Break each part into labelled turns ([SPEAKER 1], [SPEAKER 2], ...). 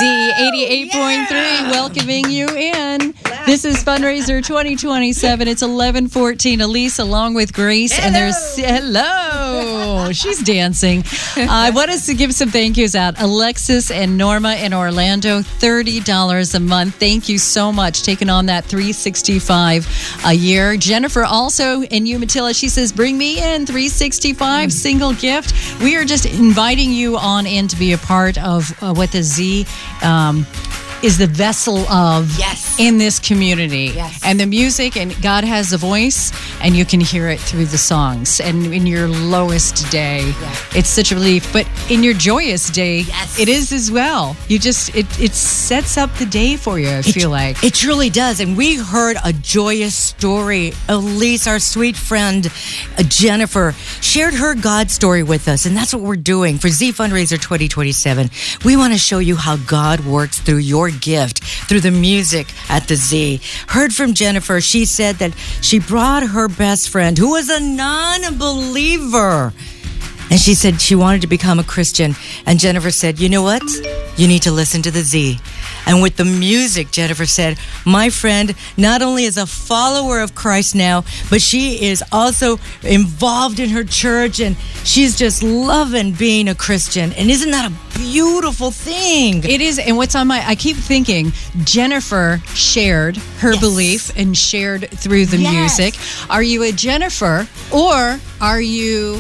[SPEAKER 1] Z88.3, welcoming you in. This is Fundraiser 2027. It's 11:14. Elise along with Grace.
[SPEAKER 2] Hello.
[SPEAKER 1] And there's... Hello. She's dancing. I want us to give some thank yous out. Alexis and Norma in Orlando, $30 a month. Thank you so much. Taking on that $365 a year. Jennifer also in Umatilla. She says, bring me in $365 single gift. We are just inviting you on in to be a part of what the Z is the vessel of in this community.
[SPEAKER 2] Yes.
[SPEAKER 1] And the music, and God has a voice, and you can hear it through the songs. And in your lowest day, it's such a relief. But in your joyous day, it is as well. You just, it sets up the day for you, I feel like.
[SPEAKER 2] It truly does. And we heard a joyous story. Elise, our sweet friend, Jennifer, shared her God story with us. And that's what we're doing for Z Fundraiser 2027. We want to show you how God works through your gift, through the music at the Z. Heard from Jennifer. She said that she brought her best friend, who was a non-believer, and she said she wanted to become a Christian. And Jennifer said, you know what? You need to listen to the Z. And with the music, Jennifer said, my friend not only is a follower of Christ now, but she is also involved in her church, and she's just loving being a Christian. And isn't that a beautiful thing?
[SPEAKER 1] It is. And what's on I keep thinking, Jennifer shared her belief and shared through the music. Are you a Jennifer, or are you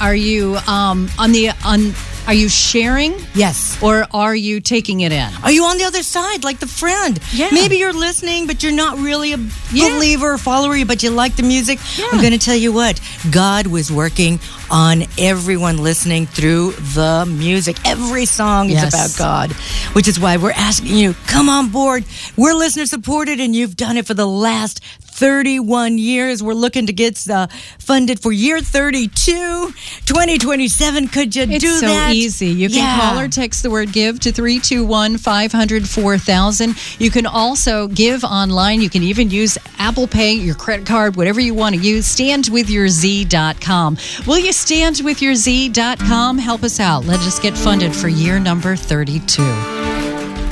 [SPEAKER 1] are you sharing?
[SPEAKER 2] Yes.
[SPEAKER 1] Or are you taking it in?
[SPEAKER 2] Are you on the other side, like the friend?
[SPEAKER 1] Yeah.
[SPEAKER 2] Maybe you're listening, but you're not really a believer or follower, but you like the music. Yeah. I'm going to tell you what, God was working on everyone listening through the music. Every song is about God, which is why we're asking you, come on board. We're listener supported, and you've done it for the last 31 years. We're looking to get funded for year 32, 2027. Could you do that?
[SPEAKER 1] It's so easy. You can call or text the word GIVE to 321-500-4000. You can also give online. You can even use Apple Pay, your credit card, whatever you want to use. StandWithYourZ.com. Will you stand with your Z.com? Help us out. Let us get funded for year number 32.